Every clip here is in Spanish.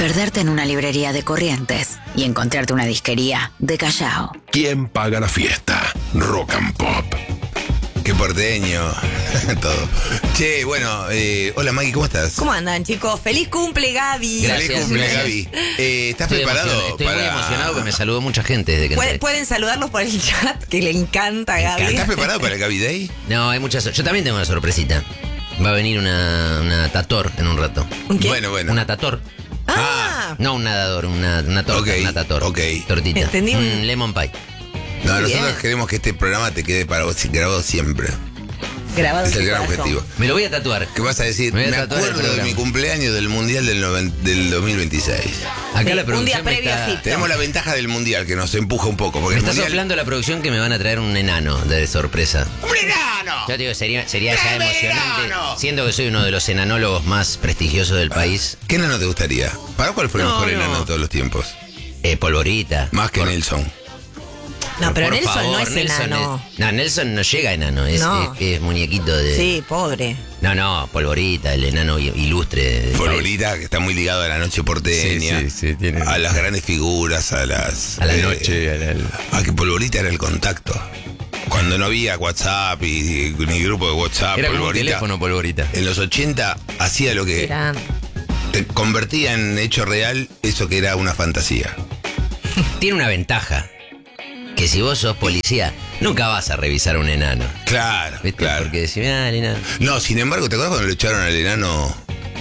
Perderte en una librería de Corrientes y encontrarte una disquería de Callao. ¿Quién paga la fiesta? Rock and Pop. Qué porteño. Todo. Che, bueno, hola Maggie, ¿cómo estás? ¿Cómo andan, chicos? ¡Feliz cumple, Gaby! Feliz cumple, Gaby. ¿Estás preparado? Estoy muy emocionado que me saludó mucha gente desde que entré. Pueden saludarlos por el chat, que le encanta a Gaby. ¿Estás preparado para el Gaby Day? No, hay muchas. Yo también tengo una sorpresita. Va a venir una tator en un rato. ¿Un qué? Bueno. Una tator. Ah, No un nadador, una torta, Ok, una tator. ok. Tortita. Entendí. Un lemon pie. No, Muy nosotros bien. queremos que este programa te quede para vos grabado siempre. grabado Es en el mi gran corazón. objetivo. Me lo voy a tatuar. ¿Qué vas a decir? Me voy a Me tatuar el acuerdo de programa. mi cumpleaños del Mundial del 2026. Acá Sí, la un producción día me previo a está, Egipto. Tenemos la ventaja del Mundial que nos empuja un poco. Porque me el está Mundial... soplando la producción que me van a traer un enano de sorpresa. ¡Un enano! Yo te digo, sería ya ¡Tráeme emocionante. enano! Siendo que soy uno de los enanólogos más prestigiosos del país. ¿Qué enano te gustaría? ¿Para cuál fue el No, mejor no. enano de todos los tiempos? Polvorita. Más que Nelson. No, pero Por Nelson favor, no es enano. No, Nelson no llega a enano, No. es muñequito de... Sí, pobre. No, Polvorita, el enano ilustre. del Polvorita, que está muy ligado a la noche porteña. Sí, tiene... A las grandes figuras, a las... A la noche, A que Polvorita era el contacto. Cuando no había WhatsApp y ni grupo de WhatsApp, Era como un Polvorita. teléfono, Polvorita. En los 80 hacía lo que Era- te convertía en hecho real eso que era una fantasía. Tiene una ventaja. Que si vos sos policía, nunca vas a revisar a un enano. Claro, ¿Viste? claro. Porque decís, el enano... No, sin embargo, ¿te acuerdas cuando le echaron al enano?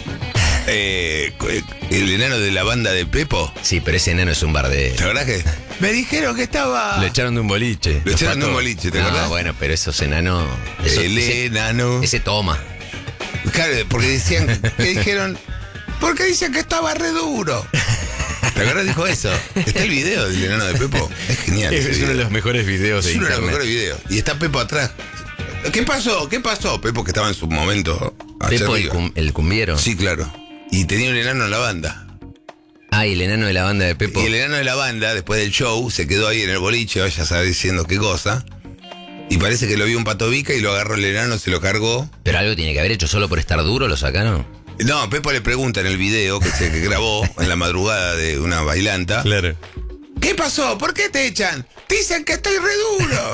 El enano de la banda de Pepo. Sí, pero ese enano es un bardero. ¿Te acordás que? Me dijeron que estaba. Lo echaron de un boliche. Lo echaron de un boliche, ¿te acordás? No, bueno, pero esos enanos... El enano. Ese toma. Claro, porque decían que dijeron. Porque dicen que estaba re duro. ¿Te acuerdas? Dijo eso. Está el video del enano de Pepo. Es genial. ese video. mejores videos Es uno de los mejores videos. Y está Pepo atrás. ¿Qué pasó? ¿Qué pasó? Pepo que estaba en su momento. hacia Pepo, arriba. el cumbiero. Sí, claro. Y tenía un enano en la banda. Ah, y el enano de la banda de Pepo. Y el enano de la banda, después del show, se quedó ahí en el boliche, vaya a saber diciendo qué cosa. Y parece que lo vio un patovica y lo agarró el enano, se lo cargó. Pero algo tiene que haber hecho, solo por estar duro lo sacaron. No, Pepo le pregunta en el video que grabó en la madrugada de una bailanta. Claro. ¿Qué pasó? ¿Por qué te echan? Dicen que estoy re duro.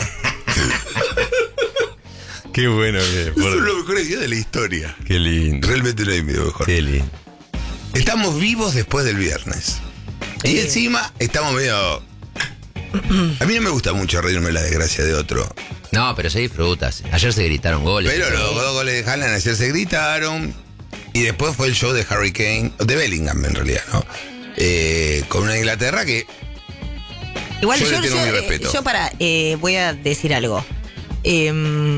Qué bueno que... Es uno de los mejores videos de la historia. Qué lindo. Realmente no hay video mejor. Qué lindo. Estamos vivos después del viernes. Y encima estamos medio... A mí no me gusta mucho reírme de la desgracia de otro. No, pero se disfrutas. Ayer se gritaron goles. Pero los dos goles de Haaland ayer se gritaron. Y después fue el show de Harry Kane, de Bellingham en realidad, ¿no? Con una Inglaterra que... Igual Yo le tengo mi respeto. voy a decir algo. Yo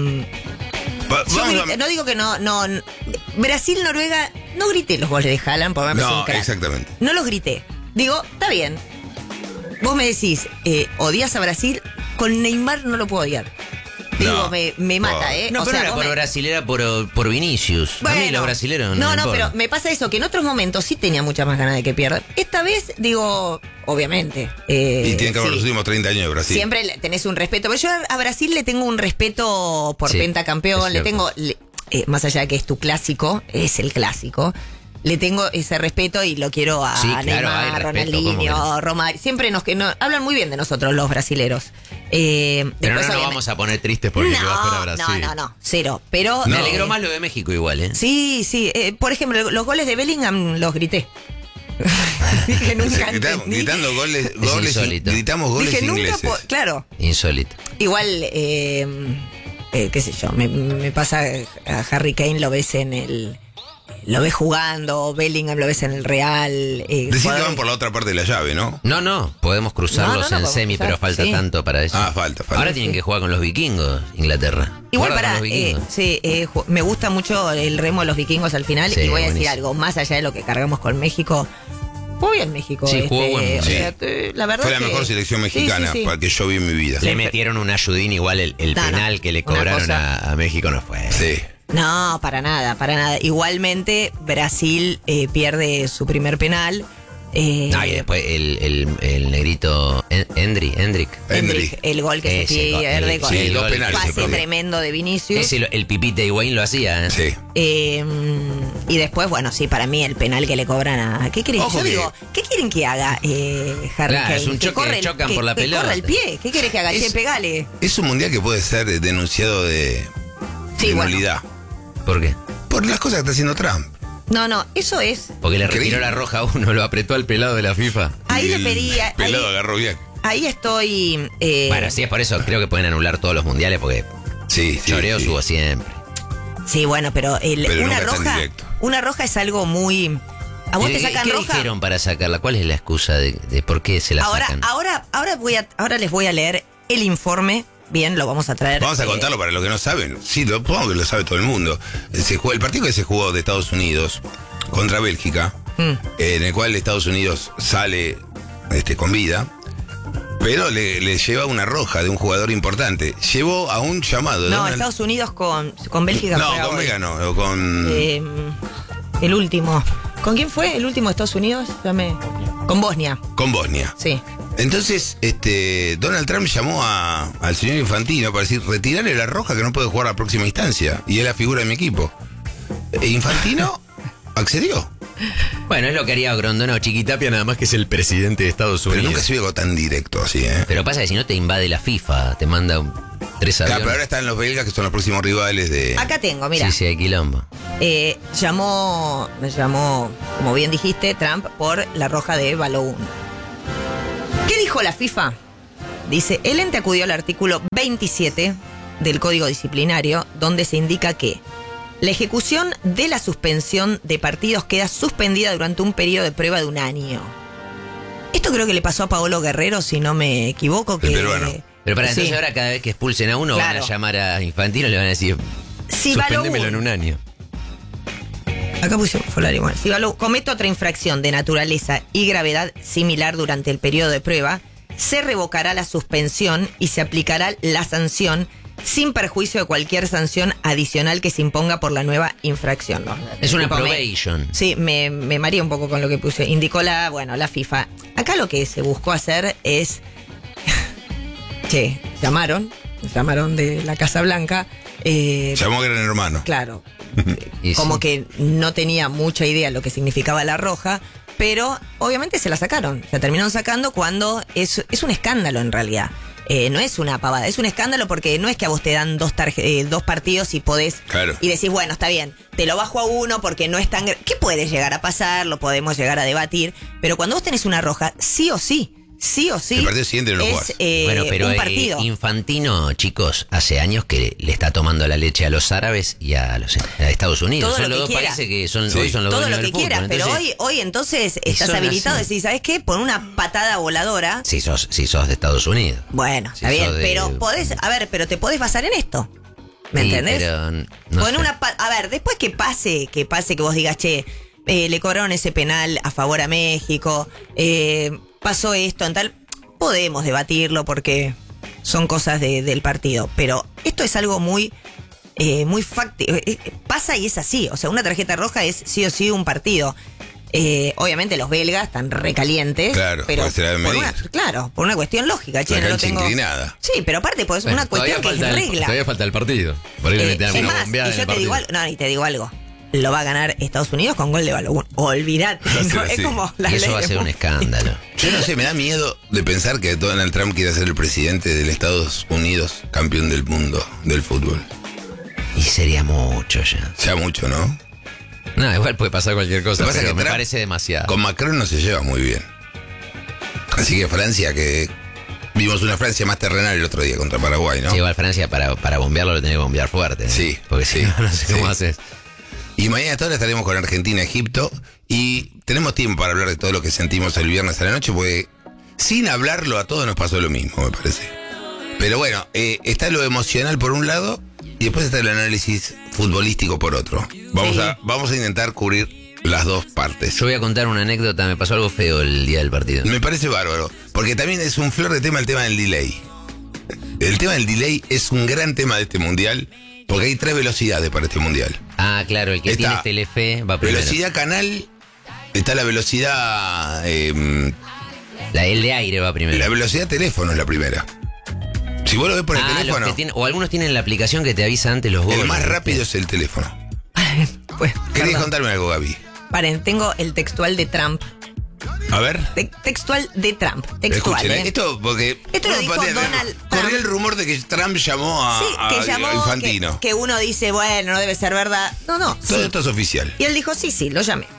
Vamos a- no digo que no. Brasil-Noruega, no grité los goles de Haaland porque me parece un No, crack. exactamente. No los grité. Digo, está bien. Vos me decís, odias a Brasil, con Neymar no lo puedo odiar. Digo, No. me mata, ¿eh? No, O pero sea, era vos por me- brasilera, por Vinicius. A mí los brasileros no, me importa. pero me pasa eso, que en otros momentos sí tenía muchas más ganas de que pierdan. Esta vez, digo, obviamente. Y tienen que haber sí. los últimos 30 años de Brasil. Siempre tenés un respeto. Pero yo a Brasil le tengo un respeto por Sí, pentacampeón. es Le cierto. tengo, más allá de que es tu clásico, es el clásico. Le tengo ese respeto y lo quiero a Sí, claro, hay Neymar, respeto, ¿cómo que Ronaldinho, no? Romario. Siempre hablan muy bien de nosotros los brasileros. Pero no Después, nos obviamente- vamos a poner tristes porque no, va fuera Brasil. no, cero. Pero Me alegró más lo de México igual, ¿eh? Sí. Por ejemplo, los goles de Bellingham los grité. Dije nunca entendí. Gritando goles, insólito. gritamos goles Dije nunca, ingleses. claro. Insólito. Igual, qué sé yo, me pasa a Harry Kane, lo ves lo ves jugando, Bellingham lo ves en el Real. Decís que jugadores- van por la otra parte de la llave, ¿no? No, podemos cruzarlos No, en podemos semi, cruzar, pero falta sí. tanto para eso. Ah, falta. Ahora tienen que jugar con los vikingos, Inglaterra. Igual Guarda para, con los vikingos. me gusta mucho el remo de los vikingos al final Sí, y voy a decir buenísimo. algo, más allá de lo que cargamos con México. Muy bien México. Sí, jugó buen- o sí. sea, la verdad Fue la que- mejor selección Sí, mexicana sí, sí. para que yo vi en mi vida. Le metieron un ayudín igual el No, penal que le una cobraron cosa- a México no fue. Sí. No, para nada. Igualmente, Brasil pierde su primer penal. Y después el negrito Hendrik. El gol que Ese se gol, pierde con sí, el dos penales se pase perdió. tremendo de Vinicius. Ese, el pipita Higuaín lo hacía. Sí. Y después, bueno, sí, para mí el penal que le cobran a... ¿Qué quieren? Ojo Yo que- digo, ¿qué quieren que haga Harry Claro, Kane? es un choque, chocan por la que pelota. corra el pie. ¿Qué quiere que haga? Che, pegale. Es un mundial que puede ser denunciado de Sí, bueno. nulidad. ¿Por qué? Por las cosas que está haciendo Trump. No, eso es... Porque le retiró Increíble. la roja a uno, lo apretó al pelado de la FIFA. Ahí Y le el pedía... pelado agarró bien. Ahí estoy... Bueno, sí, es por eso creo que pueden anular todos los mundiales porque Sí, sí. choreos sí. hubo siempre. Sí, bueno, pero, Pero una nunca tan roja... directo. Una roja es algo muy... ¿A vos te sacan ¿Qué roja? dijeron para sacarla? ¿Cuál es la excusa de por qué se la sacan? Ahora les voy a leer el informe. Bien, lo vamos a traer. Vamos a contarlo para los que no saben. Sí, supongo que lo sabe todo el mundo. El partido que se jugó de Estados Unidos contra Bélgica, en el cual Estados Unidos sale con vida, pero le lleva una roja de un jugador importante. Llevó a un llamado. No, Donald- Estados Unidos con Bélgica. No, juega con hoy. Bélgica no, con... El último. ¿Con quién fue el último de Estados Unidos? Con Bosnia. Con Bosnia. Sí. Entonces, Donald Trump llamó al señor Infantino para decir, retirarle la roja que no puede jugar a la próxima instancia. Y es la figura de mi equipo. E Infantino accedió. Bueno, es lo que haría Grondona o Chiquitapia, nada más que es el presidente de Estados Pero Unidos. nunca se vio algo tan directo así, ¿eh? Pero pasa que si no te invade la FIFA, te manda 3 Claro, aviones. pero ahora están los belgas, que son los próximos rivales de... Acá tengo, mira. Sí, hay quilombo. Me llamó, como bien dijiste, Trump por la roja de Balloon. ¿Qué dijo la FIFA? Dice, el ente acudió al artículo 27 del Código Disciplinario, donde se indica que la ejecución de la suspensión de partidos queda suspendida durante un periodo de prueba de 1 año. Esto creo que le pasó a Paolo Guerrero, si no me equivoco. Que, El peruano. Pero para Sí. entonces ahora cada vez que expulsen a uno Claro. van a llamar a Infantino y le van a decir, Si suspéndemelo Balloun- en 1 año. Acá puse Folari igual. Si Balou comete otra infracción de naturaleza y gravedad similar durante el periodo de prueba, se revocará la suspensión y se aplicará la sanción sin perjuicio de cualquier sanción adicional que se imponga por la nueva infracción. ¿No? Es una Tipo, probation. Sí, me mareé un poco con lo que puse. Indicó la FIFA. Acá lo que se buscó hacer es... llamaron de la Casa Blanca. Llamó Gran Hermano. Claro. Y Como sí. que no tenía mucha idea lo que significaba la roja, pero obviamente se la sacaron. Se terminaron sacando cuando es un escándalo en realidad. No es una pavada, es un escándalo porque no es que a vos te dan dos partidos y podés... Claro. Y decís, bueno, está bien, te lo bajo a uno porque no es tan... ¿Qué puede llegar a pasar? Lo podemos llegar a debatir. Pero cuando vos tenés una roja, sí o sí, El partido siguiente no lo es jugás. Bueno, pero un partido. Infantino, chicos, hace años que le está tomando la leche a los árabes y a Estados Unidos. Todo Son lo los que dos quiera. países que son, Sí. hoy son los Todo dueños lo que del fútbol. quieras, pero Entonces, hoy entonces y estás son habilitado a así. decir, ¿sabes qué? Por una patada voladora... si sos de Estados Unidos. Bueno, Si está bien, sos de- pero pero te podés basar en esto. ¿Me Sí, entendés? pero no Pon sé. después que pase que vos digas, che, le cobraron ese penal a favor a México, pasó esto en tal, podemos debatirlo porque son cosas del partido, pero esto es algo muy pasa y es así, o sea, una tarjeta roja es sí o sí un partido. Obviamente los belgas están recalientes, Claro, pero porque será de por una, medidas. claro, por una cuestión lógica, che, La no lo cancha tengo. inclinada. Sí, pero aparte pues Bueno, una cuestión que es regla. Todavía falta el partido. Por ahí le meten Es alguna más, bombeada y en yo el te digo partido. algo, y te digo algo. Lo va a ganar Estados Unidos con gol de Balón. Olvídate. Va a ser ¿no? Es así. como la Y eso ley va a de ser un Murphy. escándalo. Yo no sé, me da miedo de pensar que Donald Trump quiere ser el presidente del Estados Unidos, campeón del mundo del fútbol. Y sería mucho ya. Ya mucho, ¿no? No, igual puede pasar cualquier cosa, Lo que pasa pero es que me Trump parece demasiado. Con Macron no se lleva muy bien. Así que Francia, que vimos una Francia más terrenal el otro día contra Paraguay, ¿no? Sí, igual Francia para bombearlo lo tiene que bombear fuerte. ¿no? Sí, Porque si sí, no, no sé sí. cómo haces. Y mañana a toda hora estaremos con Argentina, Egipto. Y tenemos tiempo para hablar de todo lo que sentimos el viernes a la noche, porque sin hablarlo a todos nos pasó lo mismo, me parece. Pero bueno, está lo emocional por un lado y después está el análisis futbolístico por otro. Vamos a intentar cubrir las dos partes. Yo voy a contar una anécdota, me pasó algo feo el día del partido. Me parece bárbaro, porque también es un flor de tema el tema del delay. El tema del delay es un gran tema de este mundial, porque hay 3 velocidades para este mundial. Ah, claro, el que Está tiene Telefe va primero. Velocidad canal, Está la velocidad. El de aire va primero. La velocidad de teléfono es la primera. Si vos lo ves por el los teléfono, que tienen- o algunos tienen la aplicación que te avisa antes los goles. el más rápido es el teléfono. Pues, ¿Querés perdón. contarme algo, Gaby? Paren, tengo el textual de Trump. A ver. Textual de Trump. Textual, Escuchen, ¿eh? esto porque. Esto lo uno dijo podría- Donald Corrió Trump. el rumor de que Trump llamó a, Sí, que llamó, a Infantino. que uno dice, bueno, no debe ser verdad. No, Todo sí. esto es oficial. Y él dijo, sí, lo llamé.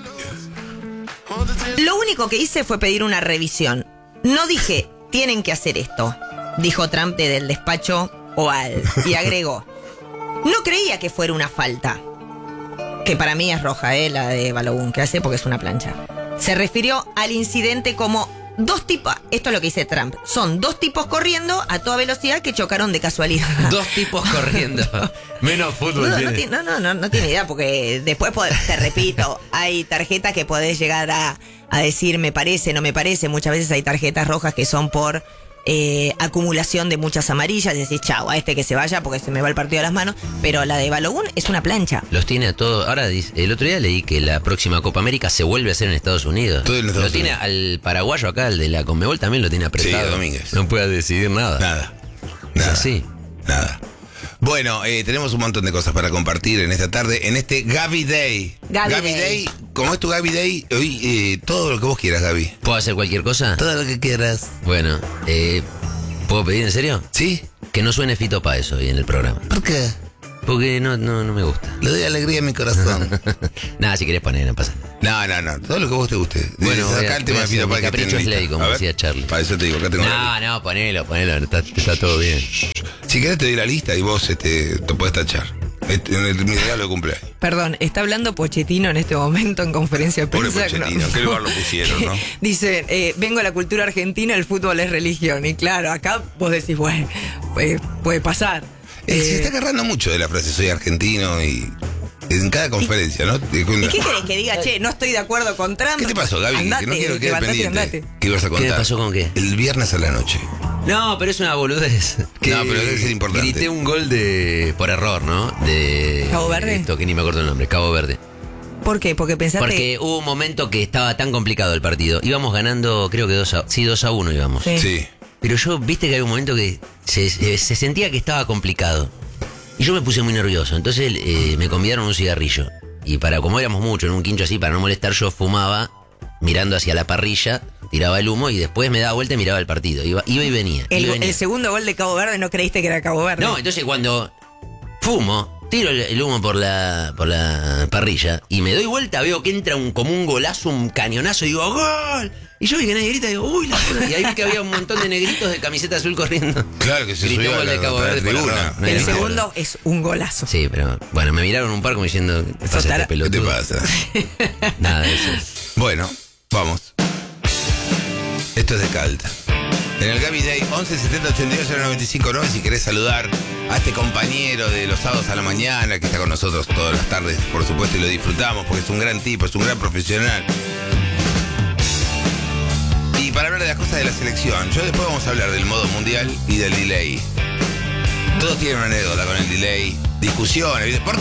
Lo único que hice fue pedir una revisión. No dije, tienen que hacer esto, dijo Trump desde el despacho Oval. Y agregó, no creía que fuera una falta. Que para mí es roja, la de Balogun, que hace porque es una plancha. Se refirió al incidente como dos tipos, esto es lo que dice Trump, son dos tipos corriendo a toda velocidad que chocaron de casualidad. Dos tipos corriendo. Menos fútbol No, tiene. no tiene idea, porque después, te repito, hay tarjetas que podés llegar a decir me parece, no me parece. Muchas veces hay tarjetas rojas que son por acumulación de muchas amarillas. Decís, chau, a este que se vaya porque se me va el partido de las manos. Pero la de Balogun es una plancha. Los tiene a todos. Ahora, el otro día leí que la próxima Copa América se vuelve a hacer en Estados Unidos. Todo en Estados Lo tiene Unidos. al paraguayo acá, el de la Conmebol también lo tiene apretado. Sí, Domínguez. No puede decidir nada. Nada. Es Nada. así. Nada. Bueno, tenemos un montón de cosas para compartir en esta tarde, en este Gaby Day. Gaby Day, como es tu Gaby Day, hoy todo lo que vos quieras, Gaby. ¿Puedo hacer cualquier cosa? Todo lo que quieras. Bueno, ¿puedo pedir en serio? ¿Sí? Que no suene Fito Páez hoy en el programa. ¿Por qué? Porque no me gusta. Le doy alegría a mi corazón. Nada, si querés poner, no pasa nada. No. Todo lo que vos te guste. Bueno, Acá voy a- el tema voy a de Fito hacer Páez mi que capricho tiene lista. Slay, como A ver, decía Charlie. Para eso te digo, acá tengo la lista. No, ponelo. Está todo bien. Si querés te doy la lista y vos te podés tachar. Mi regalo de cumpleaños. Perdón, está hablando Pochettino en este momento en conferencia de Pobre prensa. Pochettino, ¿qué lugar lo pusieron, no? Dice, vengo a la cultura argentina, el fútbol es religión. Y claro, acá vos decís, bueno, puede pasar. Se está agarrando mucho de la frase soy argentino y en cada conferencia, ¿no? ¿Y qué querés que diga? Che, no estoy de acuerdo con Trump. ¿Qué te pasó, Gaby? Andate, Que no quiero quedar levantate y pendiente. andate. ¿Qué ibas a contar? ¿Qué me pasó con qué? El viernes a la noche. No, pero es una boludez. No, pero debe ser importante. Grité un gol por error, ¿no? De ¿Cabo Verde? Esto que ni me acuerdo el nombre, Cabo Verde. ¿Por qué? Porque pensaste... Porque hubo un momento que estaba tan complicado el partido. Íbamos ganando, creo que 2-1 íbamos. Sí. Sí. Pero yo, viste que había un momento que se sentía que estaba complicado. Y yo me puse muy nervioso. Entonces me convidaron un cigarrillo. Y como éramos muchos en un quincho así, para no molestar, yo fumaba mirando hacia la parrilla, tiraba el humo y después me daba vuelta y miraba el partido. Iba y venía. iba y venía. El segundo gol de Cabo Verde no creíste que era Cabo Verde. No, entonces cuando fumo, tiro el humo por la parrilla y me doy vuelta, veo que entra como un golazo, un cañonazo y digo ¡gol! Y yo vi que nadie grita y digo ¡uy! Y ahí vi que había un montón de negritos de camiseta azul corriendo. Claro que se Grité subió gol a de Cabo la Verde por tribuna. error. No el era nada. segundo es un golazo. Sí, pero bueno, me miraron un par como diciendo ¿qué pasa Total. este ¿Qué te pelotudo? pasa? Nada de eso. Bueno, vamos. Esto es de Calta. En el Gaby Day 11 70 82 095 9, si querés saludar a este compañero de los sábados a la mañana que está con nosotros todas las tardes, por supuesto, y lo disfrutamos porque es un gran tipo, es un gran profesional. Y para hablar de las cosas de la selección, yo después vamos a hablar del modo mundial y del delay. Todos tienen una anécdota con el delay, discusiones. ¿Por